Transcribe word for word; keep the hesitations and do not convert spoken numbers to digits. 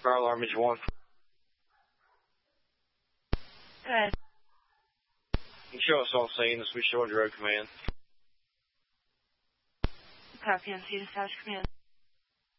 Fire alarm is one. Good. You show us on scene and switch to Road Command. Copy on scene, Stash Command.